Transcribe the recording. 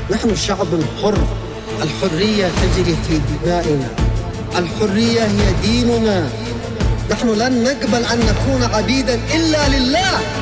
نحن شعب حر، الحرية تجري في دمائنا، الحرية هي ديننا. نحن لن نقبل أن نكون عبيدا إلا لله.